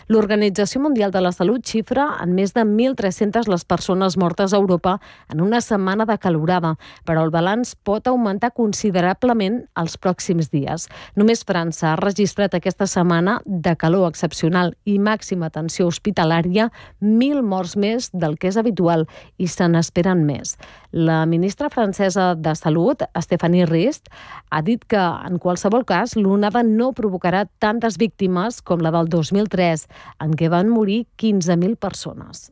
L'Organització Mundial de la Salut xifra en més de 1.300 les persones mortes a Europa en una setmana de calorada, però el balanç pot augmentar considerablement els pròxims dies. Només França ha registrat aquesta setmana de calor excepcional i màxima tensió hospitalària 1.000 morts més del que és habitual i se n'esperen més. La ministra francesa de Salut, Stéphanie Rist, ha dit que en qualsevol cas l'onada no provocarà tantes víctimes com la del 2003, en què van morir 15.000 persones.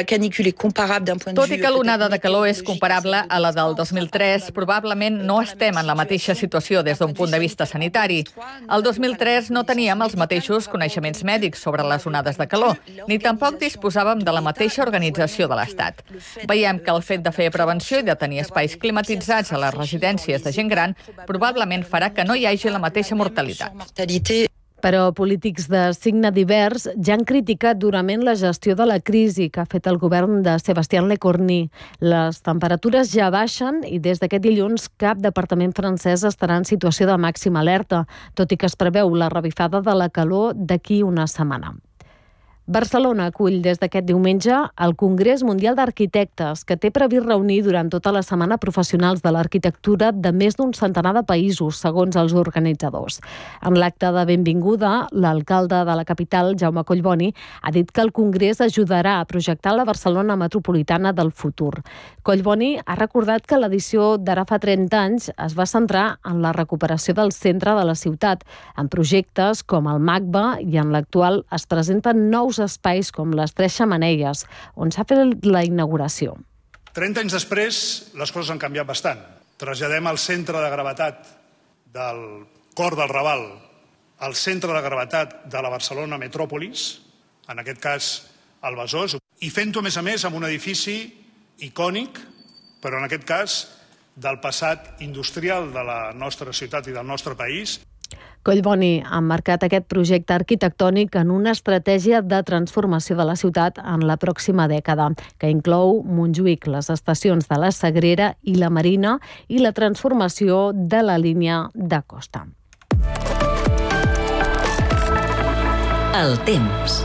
Tot i que l'onada de calor és comparable a la del 2003, probablement no estem en la mateixa situació des d'un punt de vista sanitari. El 2003 no teníem els mateixos coneixements mèdics sobre les onades de calor, ni tampoc disposàvem de la mateixa organització de l'Estat. Veiem que el fet de fer prevenció i de tenir espais climatitzats a les residències de gent gran probablement farà que no hi hagi la mateixa mortalitat. Però polítics de signe divers ja han criticat durament la gestió de la crisi que ha fet el govern de Sébastien Lecornu. Les temperatures ja baixen i des d'aquest dilluns cap departament francès estarà en situació de màxima alerta, tot i que es preveu la revifada de la calor d'aquí una setmana. Barcelona acull des d'aquest diumenge el Congrés Mundial d'Arquitectes, que té previst reunir durant tota la setmana professionals de l'arquitectura de més d'un centenar de països, segons els organitzadors. En l'acte de benvinguda, l'alcalde de la capital, Jaume Collboni, ha dit que el Congrés ajudarà a projectar la Barcelona metropolitana del futur. Collboni ha recordat que l'edició d'ara fa 30 anys es va centrar en la recuperació del centre de la ciutat, en projectes com el MACBA, i en l'actual es presenten nous espais com les Tres Xemeneies, on s'ha fet la inauguració. 30 anys després, les coses han canviat bastant. Traslladem el centre de gravetat del cor del Raval al centre de gravetat de la Barcelona metròpolis, en aquest cas el Besòs, i fent-ho, a més, amb un edifici icònic, però en aquest cas del passat industrial de la nostra ciutat i del nostre país. Collboni ha marcat aquest projecte arquitectònic en una estratègia de transformació de la ciutat en la pròxima dècada, que inclou Montjuïc, les estacions de la Sagrera i la Marina i la transformació de la línia de costa. El temps.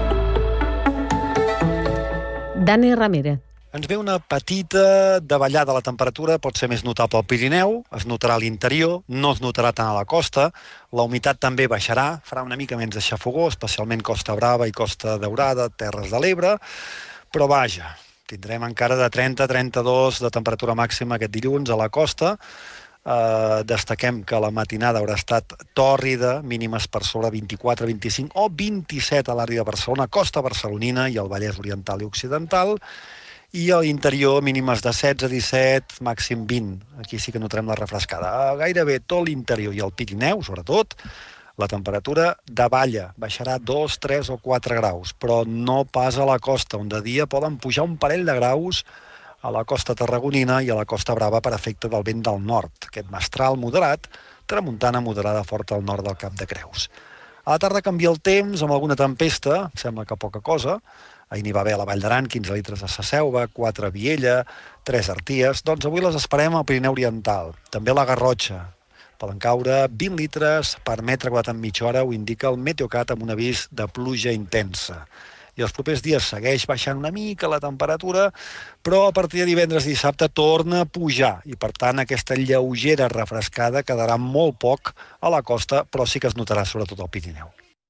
Dani Ramírez. Ens ve una petita davallada a la temperatura, pot ser més notable al Pirineu, es notarà a l'interior, no es notarà tant a la costa, la humitat també baixarà, farà una mica menys de xafogor, especialment Costa Brava i Costa Daurada, Terres de l'Ebre, però vaja, tindrem encara de 30-32 de temperatura màxima aquest dilluns a la costa. Destaquem que la matinada haurà estat tòrrida, mínimes per sobre 24-25 o 27 a l'àrea de Barcelona, costa barcelonina i el Vallès Oriental i Occidental, i a l'interior mínimes de 16-17, màxim 20. Aquí sí que notarem la refrescada. Gairebé tot l'interior i el Pirineu, sobretot, la temperatura davalla, baixarà 2, 3 o 4 graus, però no pas a la costa, on de dia poden pujar un parell de graus a la costa tarragonina i a la Costa Brava per efecte del vent del nord, aquest mestral moderat, tramuntana moderada forta al nord del Cap de Creus. A la tarda canvia el temps amb alguna tempesta, sembla que poca cosa. Ahir n'hi va haver a la Vall d'Aran, 15 litres a Sasselva, 4 a Viella, 3 a Arties. Doncs avui les esperem al Pirineu Oriental. També a la Garrotxa. Poden caure 20 litres per metre quadrat en mitja hora, ho indica el Meteocat amb un avís de pluja intensa. I els propers dies segueix baixant una mica la temperatura, però a partir de divendres i dissabte torna a pujar i, per tant, aquesta lleugera refrescada quedarà molt poc a la costa, però sí que es notarà sobretot al Pirineu.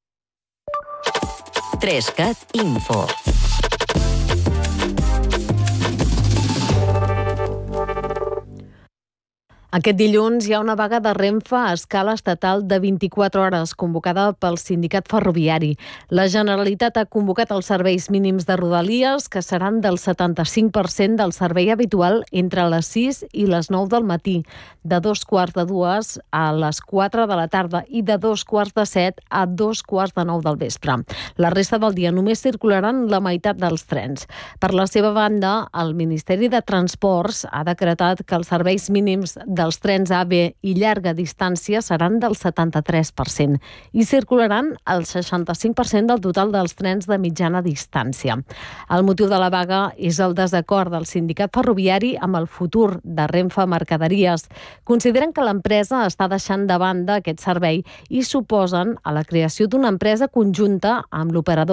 3CAT Info. Aquest dilluns hi ha una vaga de Renfe a escala estatal de 24 hores, convocada pel sindicat ferroviari. La Generalitat ha convocat els serveis mínims de Rodalies, que seran del 75% del servei habitual entre les 6 i les 9 del matí, de 2:45 a les 4 de la tarda i de 2:45 a 2:45 del vespre. La resta del dia només circularan la meitat dels trens. Per la seva banda, el Ministeri de Transports ha decretat que els serveis mínims dels trens AVE i llarga distància seran del 73% i circularan el 65% del total dels trens de mitjana distància. El motiu de la vaga és el desacord del sindicat ferroviari amb el futur de Renfe Mercaderies. Consideren que l'empresa està deixant de banda aquest servei i s'oposen a la creació d'una empresa conjunta amb l'operador